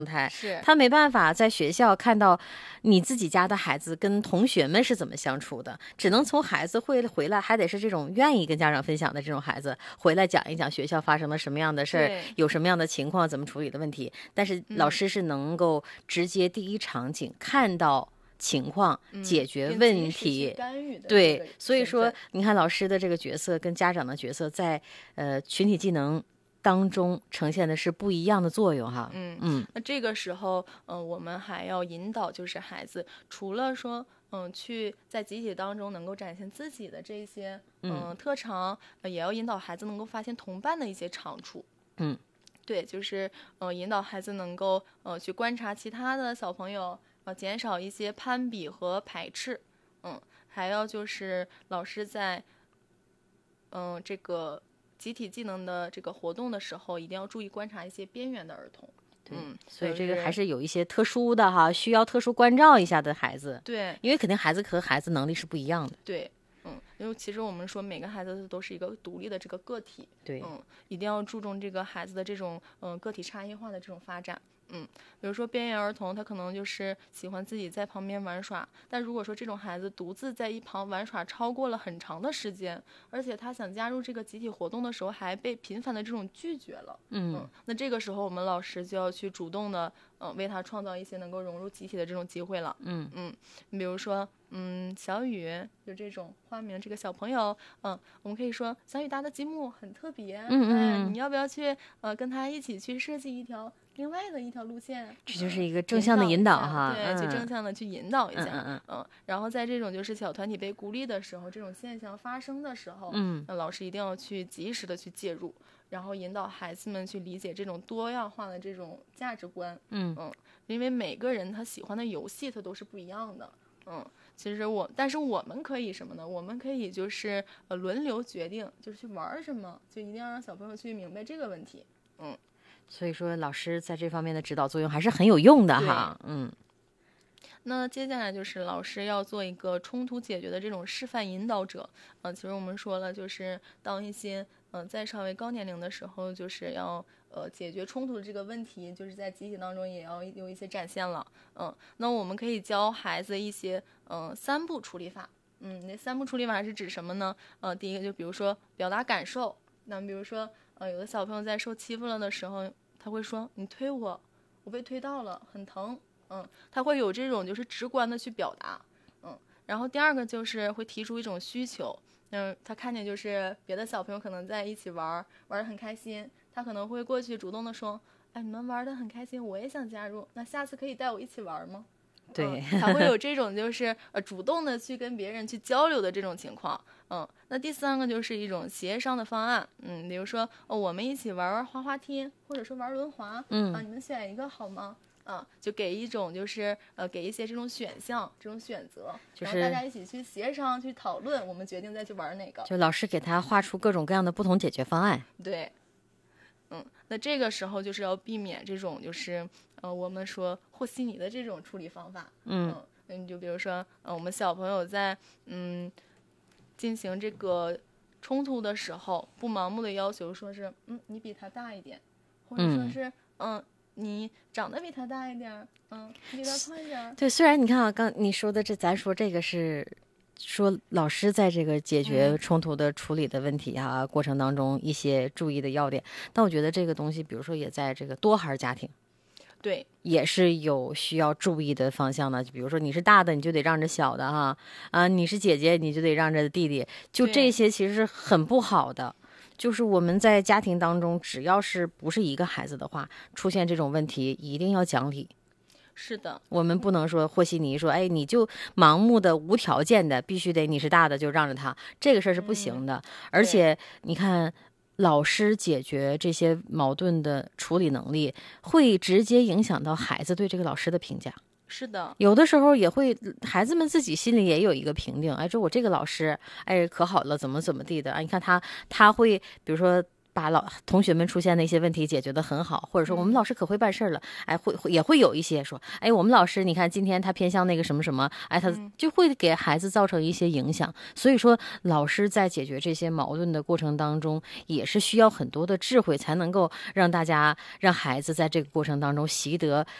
态， 是他没办法在学校看到你自己家的孩子跟同学们是怎么相处的，只能从孩子会回来，还得是这种愿意跟家长分享的这种孩子回来讲一讲学校发生了什么样的事儿，有什么样的情况，怎么处理的问题。但是老师是能够直接第一场景看到情况，解决问题，对，所以说你看老师的这个角色跟家长的角色在群体技能当中呈现的是不一样的作用哈。 那这个时候我们还要引导就是孩子除了说去在集体当中能够展现自己的这些特长，也要引导孩子能够发现同伴的一些长处。对，就是引导孩子能够去观察其他的小朋友，减少一些攀比和排斥。还要就是老师在这个集体技能的这个活动的时候，一定要注意观察一些边缘的儿童。 所以这个还是有一些特殊的哈，需要特殊关照一下的孩子。 对， 因为肯定孩子和孩子能力是不一样的。 对，因为其实我们说每个孩子都是一个独立的这个个体。 对， 一定要注重这个孩子的这种个体差异化的这种发展。比如说边缘儿童，他可能就是喜欢自己在旁边玩耍，但如果说这种孩子独自在一旁玩耍超过了很长的时间，而且他想加入这个集体活动的时候还被频繁的这种拒绝了，那这个时候我们老师就要去主动的为他创造一些能够融入集体的这种机会了。你比如说小雨就这种花名这个小朋友，我们可以说小雨搭的积木很特别，你要不要去跟他一起去设计一条另外的一条路线？ 这就是一个正向的引导哈， 对，去正向的去引导一下。然后在这种就是小团体被孤立的时候，这种现象发生的时候，那老师一定要去及时的去介入，然后引导孩子们去理解这种多样化的这种价值观。因为每个人他喜欢的游戏他都是不一样的。其实但是我们可以什么呢？我们可以就是轮流决定，就是去玩什么，就一定要让小朋友去明白这个问题。 所以说老师在这方面的指导作用还是很有用的哈。 那接下来就是老师要做一个冲突解决的这种示范引导者。其实我们说了，就是当一些在稍微高年龄的时候，就是要解决冲突的这个问题，就是在集体当中也要有一些展现了。那我们可以教孩子一些3步处理法。那3步处理法是指什么呢？第一个就比如说表达感受。那比如说有的小朋友在受欺负了的时候，他会说你推我，我被推到了，很疼。他会有这种就是直观的去表达。然后第二个就是会提出一种需求。他看见就是别的小朋友可能在一起玩得很开心，他可能会过去主动的说，哎，你们玩得很开心，我也想加入，那下次可以带我一起玩吗？ 对， 才会有这种就是主动的去跟别人去交流的这种情况。那第3个就是一种协商的方案。比如说我们一起玩滑滑梯，或者说玩轮滑，你们选一个好吗？就给一种就是给一些这种选项，这种选择，然后大家一起去协商去讨论，我们决定再去玩哪个。 就老师给他画出各种各样的不同解决方案。 对，那这个时候就是要避免这种就是我们说和稀泥的这种处理方法。你就比如说我们小朋友在进行这个冲突的时候，不盲目的要求说是你比他大一点，或者说是你长得比他大一点，你比他胖一点。 对，虽然你看啊，刚你说的咱说这个是说老师在这个解决冲突的处理的问题过程当中一些注意的要点，但我觉得这个东西，比如说也在这个多孩家庭， 对， 也是有需要注意的方向的。就比如说你是大的，你就得让着小的你是姐姐，你就得让着弟弟，就这些其实是很不好的。就是我们在家庭当中，只要是不是一个孩子的话，出现这种问题一定要讲理。 是的， 我们不能说和稀泥，说哎你就盲目的无条件的必须得你是大的就让着他，这个事儿是不行的。而且你看老师解决这些矛盾的处理能力，会直接影响到孩子对这个老师的评价。 是的， 有的时候也会孩子们自己心里也有一个评定，哎，说我这个老师哎可好了，怎么怎么地的，你看他会比如说把同学们出现的一些问题解决得很好，或者说我们老师可会办事了，哎，也会有一些说，哎，我们老师你看今天他偏向那个什么什么，哎，他就会给孩子造成一些影响。所以说，老师在解决这些矛盾的过程当中，也是需要很多的智慧，才能够让孩子在这个过程当中习得